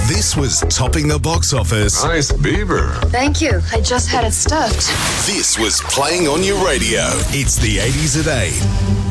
This was topping the box office. Nice beaver. Thank you. I just had it stuffed. This was playing on your radio. It's the 80s at 8.